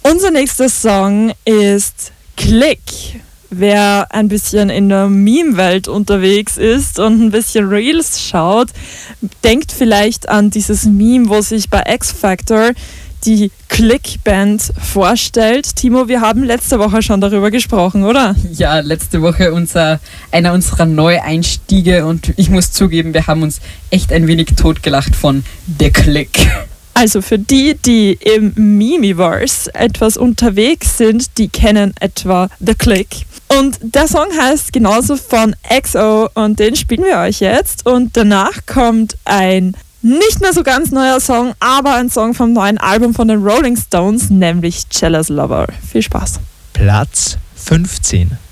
Unser nächster Song ist Click. Wer ein bisschen in der Meme-Welt unterwegs ist und ein bisschen Reels schaut, denkt vielleicht an dieses Meme, wo sich bei X Factor die Click-Band vorstellt. Timo, wir haben letzte Woche schon darüber gesprochen, oder? Ja, letzte Woche einer unserer Neueinstiege und ich muss zugeben, wir haben uns echt ein wenig totgelacht von The Click. Also für die im Mimiverse etwas unterwegs sind, die kennen etwa The Click. Und der Song heißt genauso von XO und den spielen wir euch jetzt. Und danach kommt ein nicht mehr so ganz neuer Song, aber ein Song vom neuen Album von den Rolling Stones, nämlich Jealous Lover. Viel Spaß. Platz 15.